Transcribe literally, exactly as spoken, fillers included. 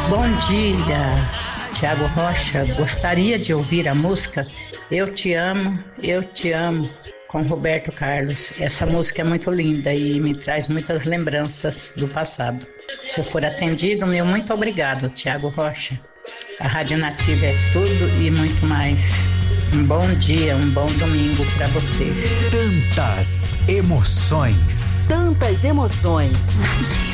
Bom dia, Tiago Rocha. Gostaria de ouvir a música Eu Te Amo, Eu Te Amo, com Roberto Carlos. Essa música é muito linda e me traz muitas lembranças do passado. Se eu for atendido, meu muito obrigado, Tiago Rocha. A Rádio Nativa é tudo e muito mais. Um bom dia, um bom domingo para vocês. Tantas emoções. Tantas emoções.